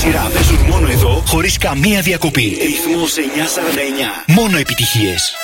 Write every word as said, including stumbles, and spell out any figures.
σειρά παίζουν μόνο εδώ, χωρίς καμία διακοπή. Ρυθμός εννιακόσια σαράντα εννιά. Μόνο επιτυχίες.